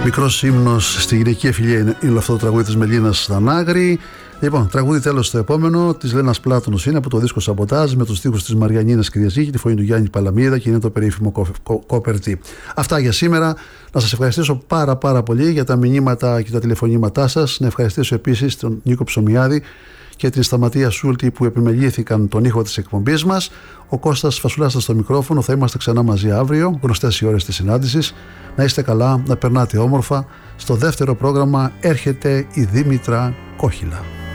Μικρός ύμνος στη γυναικεία φιλία είναι αυτό το τραγούδι της Μελίνας Δανάγρη. Λοιπόν, τραγούδι τέλος το επόμενο της Λένας Πλάτωνος είναι από το δίσκο Σαμποτάζ με τους στίχους της Μαριανίνας Κυριαζή και τη φωνή του Γιάννη Παλαμίδα και είναι το περίφημο Κόπερτι. Αυτά για σήμερα. Να σας ευχαριστήσω πάρα πολύ για τα μηνύματα και τα τηλεφωνήματά σας. Να ευχαριστήσω επίσης τον Νίκο Ψωμιάδη και την Σταματία Σούλτη που επιμελήθηκαν τον ήχο της εκπομπής μας. Ο Κώστας Φασουλάς στο μικρόφωνο. Θα είμαστε ξανά μαζί αύριο, γνωστές οι ώρες της συνάντησης. Να είστε καλά, να περνάτε όμορφα. Στο δεύτερο πρόγραμμα έρχεται η Δήμητρα Κόχυλα.